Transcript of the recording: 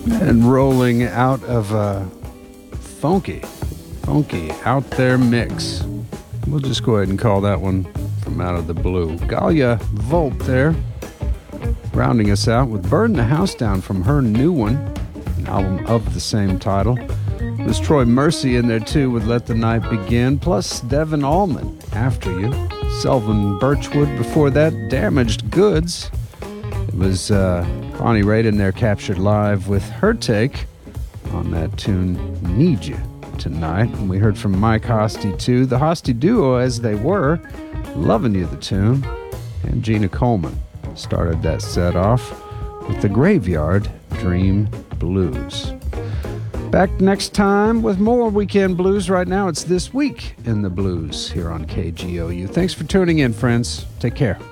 And rolling out of a funky out there mix. We'll just go ahead and call that one from Out of the Blue. Galia Volt there, rounding us out with Burn the House Down from her new one, an album of the same title. There's Troy Mercy in there too with Let the Night Begin, plus Devin Allman, After You. Selvin Birchwood before that, Damaged Goods. It was Bonnie Raitt in there captured live with her take on that tune, Need You Tonight. And we heard from Mike Hosty too, the Hosty Duo as they were, Loving You the tune. And Gina Coleman started that set off with the Graveyard Dream Blues. Back next time with more Weekend Blues. Right now it's This Week in the Blues here on KGOU. Thanks for tuning in, friends. Take care.